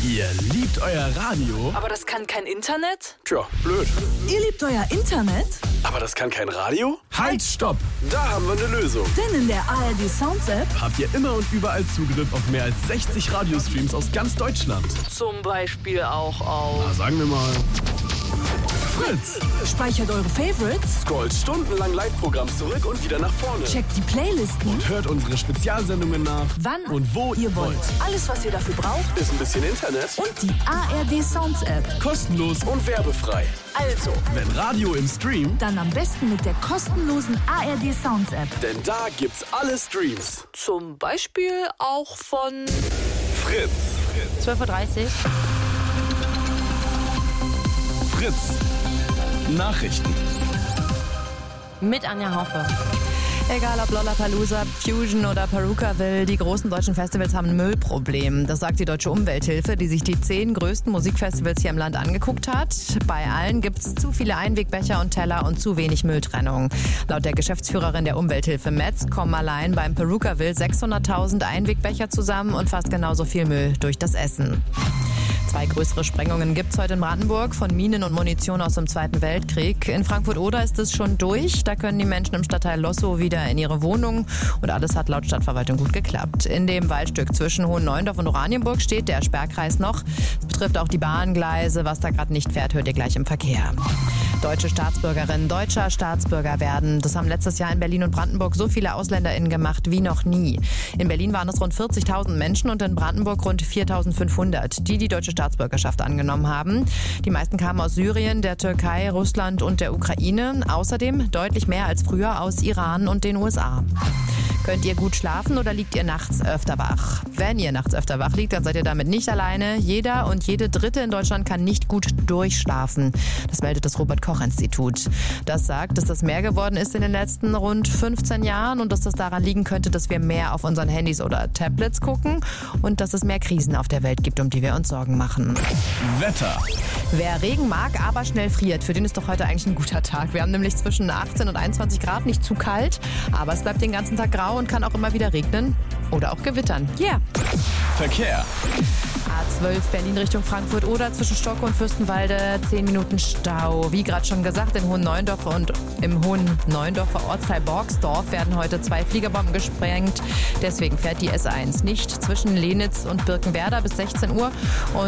Ihr liebt euer Radio? Aber das kann kein Internet? Tja, blöd. Ihr liebt euer Internet? Aber das kann kein Radio? Halt, stopp! Da haben wir eine Lösung. Denn in der ARD Sounds App Habt ihr immer und überall Zugriff auf mehr als 60 Radiostreams aus ganz Deutschland. Zum Beispiel auch auf... Na, sagen wir mal... Fritz! speichert eure Favorites, Scrollt stundenlang Live-Programm zurück und wieder nach vorne. checkt die Playlisten, Und hört unsere Spezialsendungen nach, wann und wo ihr wollt. Alles, was ihr dafür braucht Ist ein bisschen Internet. und die ARD Sounds App. Kostenlos und werbefrei. Also, Wenn Radio im Stream, Dann am besten mit der kostenlosen ARD Sounds App. denn da gibt's alle Streams. zum Beispiel auch von... Fritz. 12:30 Uhr. Fritz. Nachrichten. Mit Anja Haufe. Egal ob Lollapalooza, Fusion oder Perukaville, die großen deutschen Festivals haben ein Müllproblem. Das sagt die Deutsche Umwelthilfe, die sich die 10 größten Musikfestivals hier im Land angeguckt hat. Bei allen gibt es zu viele Einwegbecher und Teller und zu wenig Mülltrennung. Laut der Geschäftsführerin der Umwelthilfe Metz kommen allein beim Perukaville 600.000 Einwegbecher zusammen und fast genauso viel Müll durch das Essen. 2 größere Sprengungen gibt es heute in Brandenburg von Minen und Munition aus dem Zweiten Weltkrieg. In Frankfurt-Oder ist es schon durch. Da können die Menschen im Stadtteil Lossow wieder in ihre Wohnungen. Und alles hat laut Stadtverwaltung gut geklappt. In dem Waldstück zwischen Hohenneuendorf und Oranienburg steht der Sperrkreis noch. Es betrifft auch die Bahngleise. Was da gerade nicht fährt, hört ihr gleich im Verkehr. Deutsche Staatsbürgerinnen, deutscher Staatsbürger werden. Das haben letztes Jahr in Berlin und Brandenburg so viele AusländerInnen gemacht wie noch nie. In Berlin waren es rund 40.000 Menschen und in Brandenburg rund 4.500, die deutsche Staatsbürgerschaft angenommen haben. Die meisten kamen aus Syrien, der Türkei, Russland und der Ukraine. Außerdem deutlich mehr als früher aus Iran und den USA. Könnt ihr gut schlafen oder liegt ihr nachts öfter wach? Wenn ihr nachts öfter wach liegt, dann seid ihr damit nicht alleine. Jeder und jede Dritte in Deutschland kann nicht gut durchschlafen. Das meldet das Robert-Koch-Institut. Das sagt, dass das mehr geworden ist in den letzten rund 15 Jahren und dass das daran liegen könnte, dass wir mehr auf unseren Handys oder Tablets gucken und dass es mehr Krisen auf der Welt gibt, um die wir uns Sorgen machen. Wetter. Wer Regen mag, aber schnell friert, für den ist doch heute eigentlich ein guter Tag. Wir haben nämlich zwischen 18 und 21 Grad, nicht zu kalt, aber es bleibt den ganzen Tag grau und kann auch immer wieder regnen oder auch gewittern. Yeah. Verkehr. A12 Berlin Richtung Frankfurt oder zwischen Stocke und Fürstenwalde 10 Minuten Stau. Wie gerade schon gesagt, in Hohenneuendorf und im Hohenneuendorfer Ortsteil Borgsdorf werden heute 2 Fliegerbomben gesprengt. Deswegen fährt die S1 nicht zwischen Lenitz und Birkenwerder bis 16 Uhr. Und